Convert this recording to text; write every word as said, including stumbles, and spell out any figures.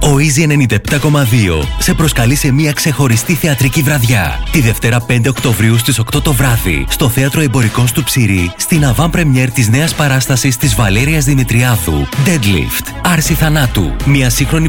Ο Easy ενενήντα επτά κόμμα δύο σε προσκαλεί σε μια ξεχωριστή θεατρική βραδιά. Τη Δευτέρα πέντε Οκτωβρίου στις οκτώ το βράδυ, στο Θέατρο Εμπορικών του Ψηρή, στην avant-première της νέας παράστασης της Βαλέριας Δημητριάδου, Deadlift, Άρση Θανάτου. Μια σύγχρονη